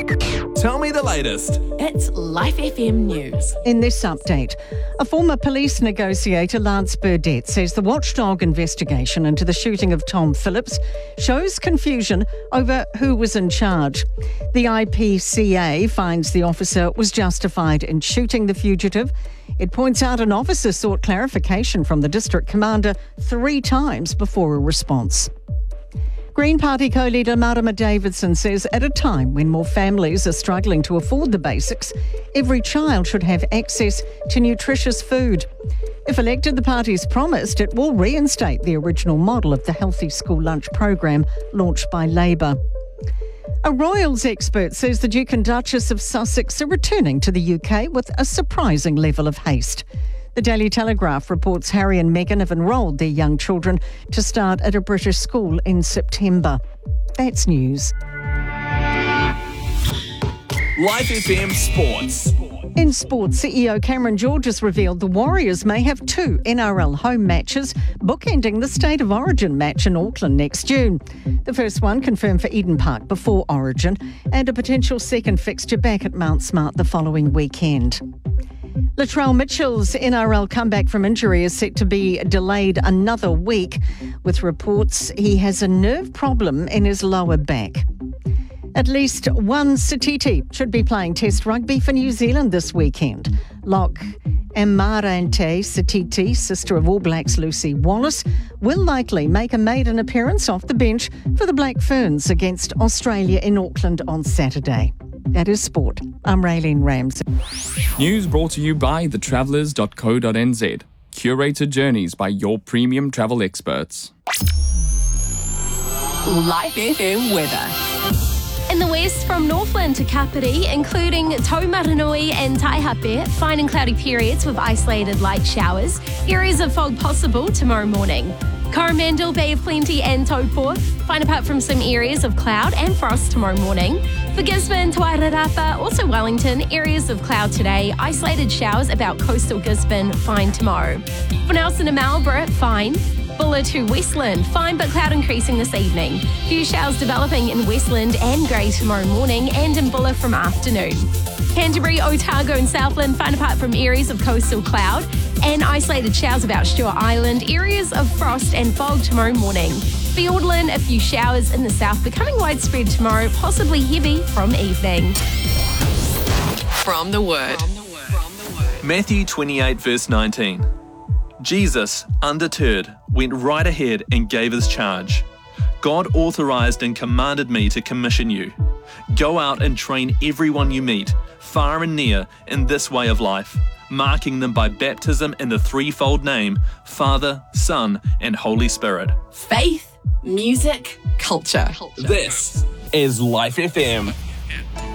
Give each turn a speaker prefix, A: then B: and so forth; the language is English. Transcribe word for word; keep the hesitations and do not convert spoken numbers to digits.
A: Tell me the latest.
B: It's Life F M News.
C: In this update, a former police negotiator, Lance Burdett, says the watchdog investigation into the shooting of Tom Phillips shows confusion over who was in charge. The I P C A finds the officer was justified in shooting the fugitive. It points out an officer sought clarification from the district commander three times before a response. Green Party co-leader Marama Davidson says at a time when more families are struggling to afford the basics, every child should have access to nutritious food. If elected, the party's promised it will reinstate the original model of the Healthy School Lunch program launched by Labour. A royals expert says the Duke and Duchess of Sussex are returning to the U K with a surprising level of haste. The Daily Telegraph reports Harry and Meghan have enrolled their young children to start at a British school in September. That's news.
A: Life F M Sports.
C: In sports, C E O Cameron George has revealed the Warriors may have two N R L home matches, bookending the State of Origin match in Auckland next June. The first one confirmed for Eden Park before Origin, and a potential second fixture back at Mount Smart the following weekend. Latrell Mitchell's N R L comeback from injury is set to be delayed another week, with reports he has a nerve problem in his lower back. At least one Satiti should be playing Test rugby for New Zealand this weekend. Lock Amarante Satiti, sister of All Blacks Lucy Wallace, will likely make a maiden appearance off the bench for the Black Ferns against Australia in Auckland on Saturday. That is sport. I'm Raylene Ramsey.
D: News brought to you by the travellers dot co dot n z. Curated journeys by your premium travel experts.
B: Life F M weather.
E: In the west, from Northland to Kapiti, including Taumaranui and Taihape, fine and cloudy periods with isolated light showers. Areas of fog possible tomorrow morning. Coromandel, Bay of Plenty and Taupo, fine apart from some areas of cloud and frost tomorrow morning. For Gisborne, Wairarapa, also Wellington, areas of cloud today, isolated showers about coastal Gisborne, fine tomorrow. For Nelson and Marlborough, fine. Bulla to Westland, fine but cloud increasing this evening. Few showers developing in Westland and grey tomorrow morning, and in Bulla from afternoon. Canterbury, Otago and Southland, fine apart from areas of coastal cloud and isolated showers about Stewart Island, areas of frost and fog tomorrow morning. Fiordland, a few showers in the south, becoming widespread tomorrow, possibly heavy from evening.
B: From the Word.
A: Matthew twenty-eight verse nineteen. Jesus, undeterred, went right ahead and gave his charge. God authorized and commanded me to commission you. Go out and train everyone you meet, far and near, in this way of life, marking them by baptism in the threefold name, Father, Son, and Holy Spirit.
B: Faith, music, culture.
A: This is Life F M.